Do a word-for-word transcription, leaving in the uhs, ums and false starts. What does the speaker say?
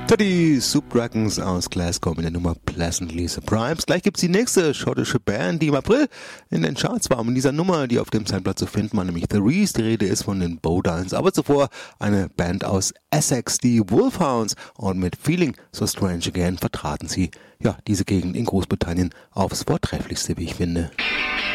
Die Subdragons aus Glasgow mit der Nummer Pleasantly Surprised. Gleich gibt's die nächste schottische Band, die im April in den Charts war. Und dieser Nummer, die auf dem Sampler zu finden war, nämlich The Reese. Die Rede ist von den Bodines. Aber zuvor eine Band aus Essex, die Wolfhounds. Und mit Feeling So Strange Again vertraten sie ja diese Gegend in Großbritannien aufs Vortrefflichste, wie ich finde.